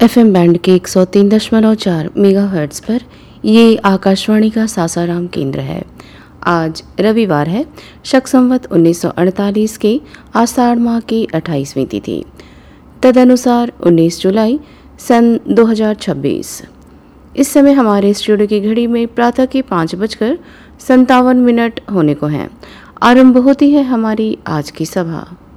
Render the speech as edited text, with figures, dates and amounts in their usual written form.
FM band के 103.4 megahertz पर ये आकाशवाणी का सासाराम केंद्र है। आज रविवार है, शक संवत 1948 के आषाढ़ माह की 28वीं तिथि, तदनुसार 19 जुलाई सन 2026। इस समय हमारे स्टूडियो की घड़ी में प्रातः के 5:57 होने को हैं। आरंभ होती है हमारी आज की सभा।